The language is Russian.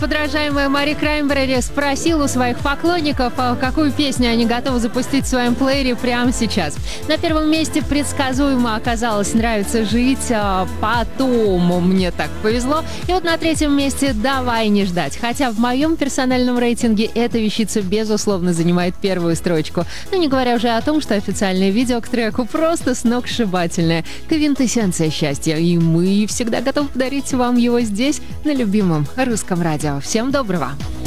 Подражаемая Мари Краймбрери спросила у своих поклонников, какую песню они готовы запустить в своем плеере прямо сейчас. На первом месте предсказуемо оказалось «Нравится жить», потом «Мне так повезло», и вот на третьем месте «Давай не ждать». Хотя в моем персональном рейтинге эта вещица безусловно занимает первую строчку. Но не говоря уже о том, что официальное видео к треку просто сногсшибательное. Квинтэссенция счастья. И мы всегда готовы подарить вам его здесь, на любимом русском радио. Всем доброго!